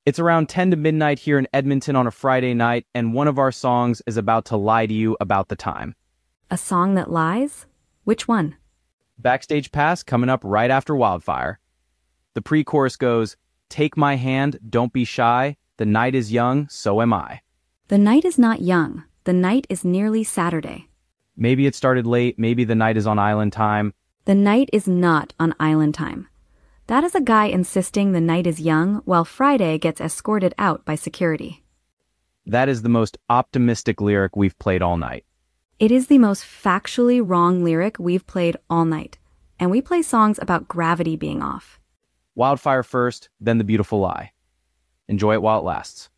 It's around 10 to midnight here in Edmonton on a Friday night, and one of our songs is about to lie to you about the time. A song that lies? Which one? Backstage Pass coming up right after Wildfire. The pre-chorus goes, "Take my hand, don't be shy. The night is young, so am I." The night is not young. The night is nearly Saturday. Maybe it started late, maybe the night is on island time. The night is not on island time. That is a guy insisting the night is young while Friday gets escorted out by security. That is the most optimistic lyric we've played all night. It is the most factually wrong lyric we've played all night, and we play songs about gravity being off. Wildfire first, then The Beautiful Lie. Enjoy it while it lasts.